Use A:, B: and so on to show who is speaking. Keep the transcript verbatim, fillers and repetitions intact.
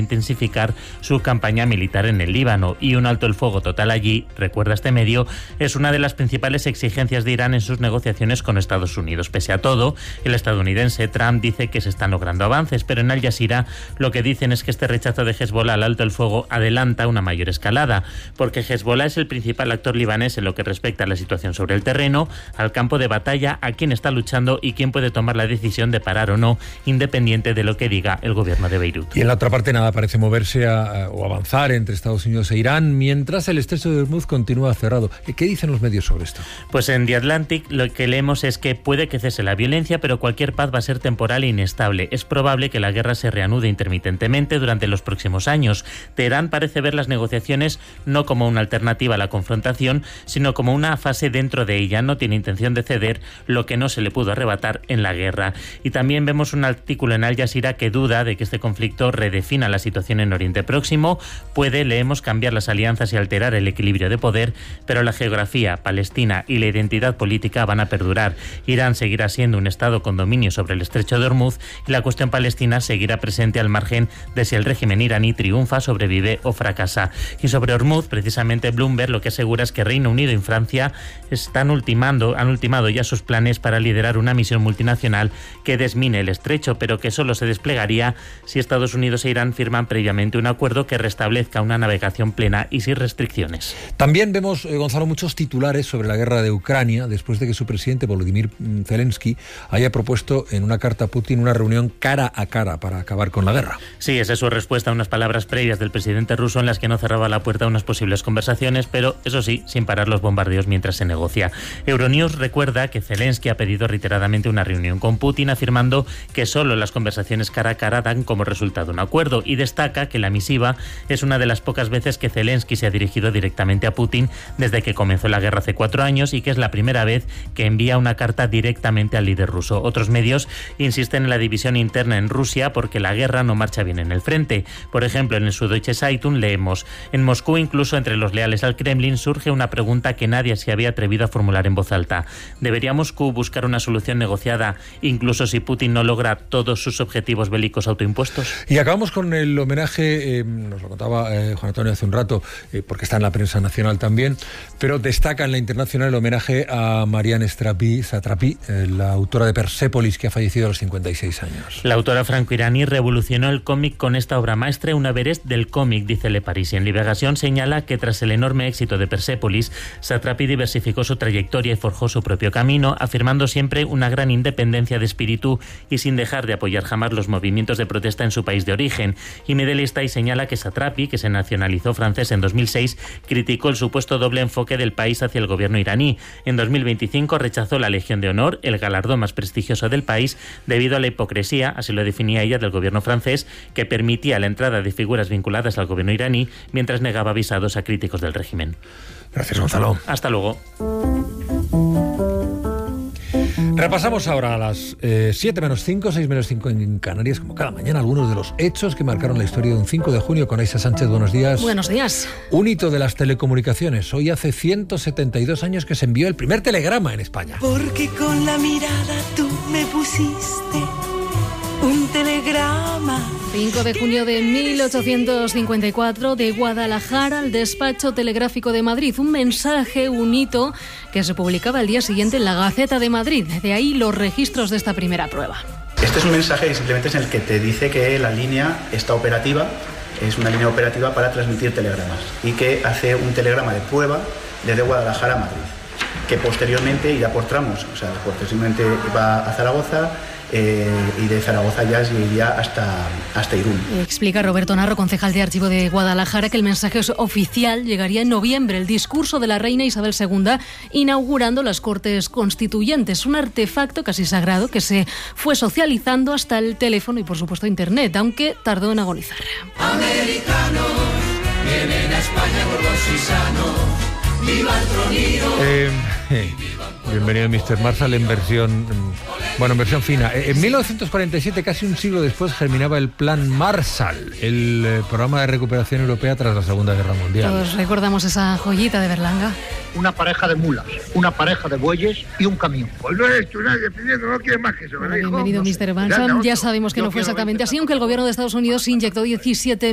A: intensificar su campaña militar en el Líbano, y un alto el fuego total allí, recuerda este medio, es una de las principales exigencias de Irán en sus negociaciones con Estados Unidos. Pese a todo, el estadounidense Trump dice que se están logrando avances, pero en Al Jazeera lo que dicen es que este rechazo de Hezbollah al alto el fuego adelanta una mayor escalada, porque Hezbollah es el principal actor libanés en lo que respecta a la situación sobre el terreno, al campo de batalla, a quién está luchando y quién puede tomar la decisión de parar o no, independiente de lo que diga el gobierno de Beirut.
B: Y en la otra parte nada parece moverse a, a, o avanzar entre Estados Unidos e Irán, mientras el estrecho de Hormuz continúa cerrado. ¿Qué dicen los medios sobre esto?
A: Pues en The Atlantic lo que leemos es que puede que cese la violencia, pero cualquier paz va a ser temporal e inestable. Es probable que la guerra se reanude intermitentemente durante los próximos años. Teherán parece ver las negociaciones no como una alternativa a la confrontación, sino como una fase dentro de ella. No tiene intención de ceder lo que no se le pudo arrebatar en la guerra. Y también vemos un artículo en Al Jazeera que duda de que este conflicto redefina la situación en Oriente Próximo. Puede, leemos, cambiar las alianzas y alterar el equilibrio de poder, pero la geografía, Palestina y la identidad política van a perdurar. Irán seguirá siendo un estado con dominio sobre el estrecho de Hormuz y la cuestión palestina seguirá presente al margen de si el régimen iraní triunfa, sobrevive o fracasa. Y sobre Hormuz, precisamente Bloomberg lo que asegura es que Reino Unido y Francia están ultimando, han ultimado ya sus planes para liderar una misión multinacional que desmine el estrecho, pero que solo se desplegaría si Estados Unidos e Irán firman previamente un acuerdo que restablezca una navegación plena y sin restricciones.
B: También vemos, eh, Gonzalo, muchos titulares sobre la guerra de Ucrania después de que su presidente Volodymyr Zelensky haya propuesto en una carta a Putin una reunión cara a cara para acabar con la guerra.
A: Sí, esa es su respuesta a unas palabras previas del presidente ruso en las que no cerraba la puerta a unas posibles conversaciones, pero eso sí, sin parar los bombardeos mientras se negocia. Euronews recuerda que Zelensky ha pedido reiteradamente una reunión con Putin, afirmando que solo las conversaciones cara a cara dan como resultado un acuerdo, y destaca que la misiva es una de las pocas veces que Zelensky se ha dirigido directamente a Putin desde que comenzó la guerra hace cuatro años y que es la primera vez que envía una carta directamente al líder ruso. Otros medios insisten en la división interna en Rusia porque la guerra no marcha bien en el frente. Por ejemplo, en el Süddeutsche Zeitung leemos: en Moscú, incluso entre los leales al Kremlin, surge una pregunta que nadie se había atrevido a formular en voz alta. ¿Debería Moscú buscar una solución negociada incluso si Putin no logra todos sus objetivos bélicos autoimpuestos?
B: Y acabamos con el homenaje, eh, nos lo contaba eh, Juan Antonio hace un rato, eh, porque está en la prensa nacional también, pero destaca en la internacional el homenaje a Marianne Satrapi, eh, la autora de Persépolis, que ha fallecido a los cincuenta y seis años.
A: La autora franco-iraní revolucionó el cómic con esta obra maestra, un Everest del cómic, dice Le Parisien. Liberación señala que tras el enorme éxito de Persépolis, Satrapi diversificó su trayectoria y forjó su propio camino, afirmando siempre una gran independencia de espíritu y sin dejar de apoyar jamás los movimientos de protesta en su país de origen. Y Medelista y señala que Satrapi, que se nacionalizó francés en dos mil seis, criticó el supuesto doble enfoque del país hacia el gobierno iraní. En dos mil veinticinco rechazó la Legión de Honor, el galardón más prestigioso del país, debido a la hipocresía, así lo definía ella, del gobierno francés, que permitía la entrada de figuras vinculadas al gobierno iraní mientras negaba visados a críticos del régimen.
B: Gracias, Gonzalo.
A: Hasta luego.
B: Repasamos ahora a las eh, siete menos cinco, seis menos cinco en Canarias, como cada mañana, algunos de los hechos que marcaron la historia de un cinco de junio con Aisha Sánchez. Buenos días.
C: Buenos días.
B: Un hito de las telecomunicaciones. Hoy hace ciento setenta y dos años que se envió el primer telegrama en España.
D: Porque con la mirada tú me pusiste un telegrama.
C: cinco de junio de mil ochocientos cincuenta y cuatro, de Guadalajara al despacho telegráfico de Madrid. Un mensaje, un hito que se publicaba al día siguiente en la Gaceta de Madrid. De ahí los registros de esta primera prueba.
E: Este es un mensaje que simplemente es el que te dice que la línea está operativa, es una línea operativa para transmitir telegramas y que hace un telegrama de prueba desde Guadalajara a Madrid, que posteriormente irá por tramos, o sea, posteriormente va a Zaragoza, Eh, y de Zaragoza ya iría hasta, hasta Irún.
C: Explica Roberto Narro, concejal de Archivo de Guadalajara, que el mensaje oficial llegaría en noviembre, el discurso de la reina Isabel segunda inaugurando las Cortes Constituyentes, un artefacto casi sagrado que se fue socializando hasta el teléfono y por supuesto Internet, aunque tardó en agonizar.
F: Americanos vienen a España gordos y sanos. ¡Viva el tronino!
B: Eh, eh, bienvenido, mister Marshall, en versión, bueno, en versión fina. En mil novecientos cuarenta y siete, casi un siglo después, germinaba el Plan Marshall, el eh, programa de recuperación europea tras la Segunda Guerra Mundial.
C: Todos recordamos esa joyita de Berlanga.
G: Una pareja de mulas, una pareja de bueyes y un camión. Pues no eres tú nadie pidiendo, no quieres más que eso, ¿verdad, hijo?
C: Bienvenido,
G: No sé.
C: mister Bansham. Ya sabemos que no fue exactamente así, aunque el gobierno de Estados Unidos inyectó diecisiete